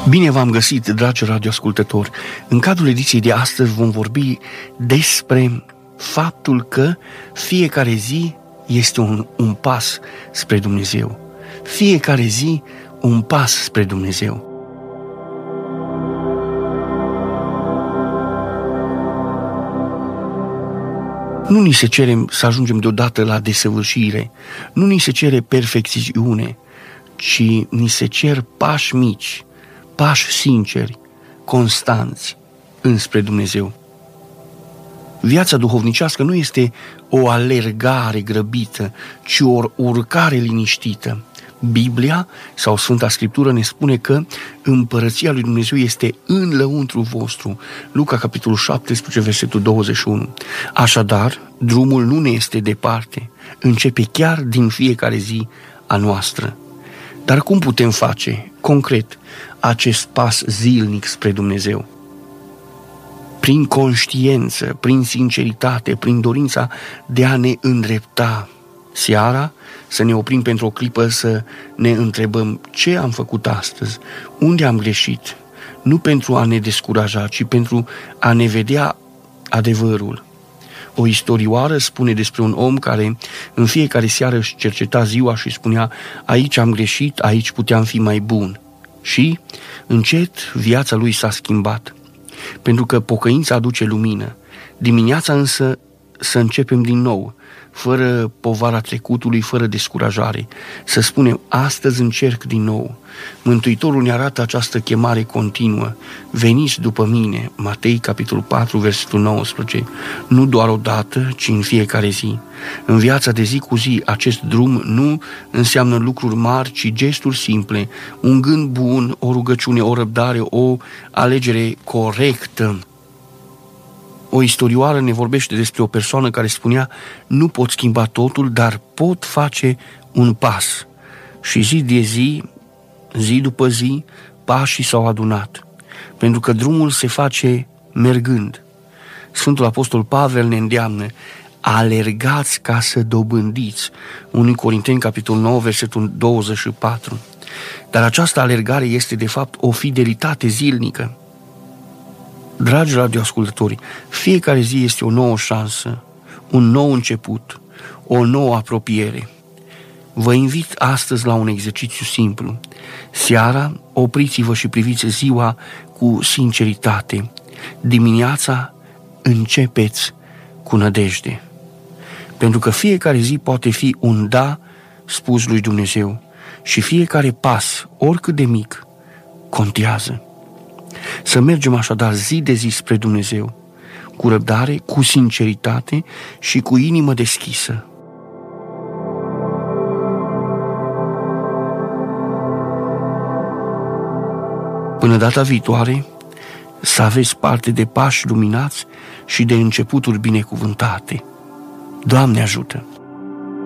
Bine v-am găsit, dragi radioascultători! În cadrul ediției de astăzi vom vorbi despre faptul că fiecare zi este un pas spre Dumnezeu. Fiecare zi un pas spre Dumnezeu. Nu ni se cere să ajungem deodată la desăvârșire, nu ni se cere perfecțiune, ci ni se cer pași mici, pași sinceri, constanți înspre Dumnezeu. Viața duhovnicească nu este o alergare grăbită, ci o urcare liniștită. Biblia sau Sfânta Scriptură ne spune că împărăția lui Dumnezeu este în lăuntru vostru. Luca, capitolul 17, versetul 21. Așadar, drumul nu ne este departe, începe chiar din fiecare zi a noastră. Dar cum putem face, concret, acest pas zilnic spre Dumnezeu? Prin conștiință, prin sinceritate, prin dorința de a ne îndrepta. Seara să ne oprim pentru o clipă să ne întrebăm ce am făcut astăzi, unde am greșit, nu pentru a ne descuraja, ci pentru a ne vedea adevărul. O istorioară spune despre un om care în fiecare seară își cerceta ziua și spunea: aici am greșit, aici puteam fi mai bun. Și încet viața lui s-a schimbat, pentru că pocăința aduce lumină. Dimineața însă să începem din nou, fără povara trecutului, fără descurajare. Să spunem: astăzi încerc din nou. Mântuitorul ne arată această chemare continuă. Veniți după mine, Matei, capitolul 4, versetul 19. Nu doar o dată, ci în fiecare zi. În viața de zi cu zi, acest drum nu înseamnă lucruri mari, ci gesturi simple, un gând bun, o rugăciune, o răbdare, o alegere corectă. O istorioară ne vorbește despre o persoană care spunea: nu pot schimba totul, dar pot face un pas. Și zi de zi, zi după zi, pașii s-au adunat, pentru că drumul se face mergând. Sfântul Apostol Pavel ne îndeamnă: alergați ca să dobândiți. 1 Corinteni, capitolul 9, versetul 24. Dar această alergare este de fapt o fidelitate zilnică. Dragi radioascultători, fiecare zi este o nouă șansă, un nou început, o nouă apropiere. Vă invit astăzi la un exercițiu simplu. Seara, opriți-vă și priviți ziua cu sinceritate. Dimineața, începeți cu nădejde. Pentru că fiecare zi poate fi un da spus lui Dumnezeu și fiecare pas, oricât de mic, contează. Să mergem așadar zi de zi spre Dumnezeu, cu răbdare, cu sinceritate și cu inimă deschisă. Până data viitoare, să aveți parte de pași luminați și de începuturi binecuvântate. Doamne ajută!